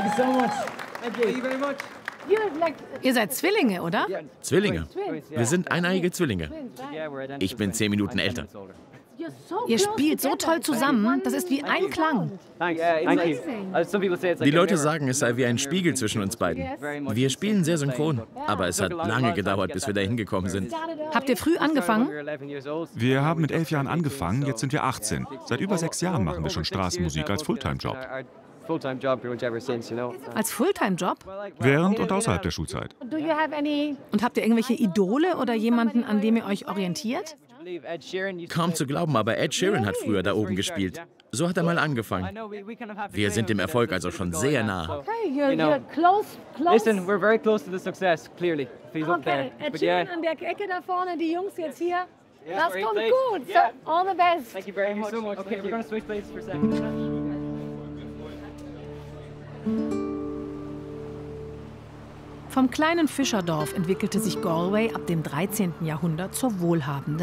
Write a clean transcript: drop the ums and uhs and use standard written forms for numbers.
Ihr seid Zwillinge, oder? Zwillinge. Wir sind eineige Zwillinge. Ich bin 10 Minuten älter. Ihr spielt so toll zusammen, das ist wie ein Klang. Die Leute sagen, es sei wie ein Spiegel zwischen uns beiden. Wir spielen sehr synchron, aber es hat lange gedauert, bis wir dahin gekommen sind. Habt ihr früh angefangen? Wir haben mit 11 Jahren angefangen, jetzt sind wir 18. Seit über 6 Jahren machen wir schon Straßenmusik als Fulltime-Job. Als Fulltime-Job? Während und außerhalb der Schulzeit. Und habt ihr irgendwelche Idole oder jemanden, an dem ihr euch orientiert? Kaum zu glauben, aber Ed Sheeran hat früher da oben gespielt. So hat er mal angefangen. Wir sind dem Erfolg also schon sehr nah. You're close. Listen, we're very close to the success, clearly. If he's up there. Okay, Ed But yeah, Sheeran an der Ecke da vorne, die Jungs jetzt hier. Das great kommt place. gut. So, all the best. thank you very much. Okay, we're going to switch places for a second. Vom kleinen Fischerdorf entwickelte sich Galway ab dem 13. Jahrhundert zur wohlhabenden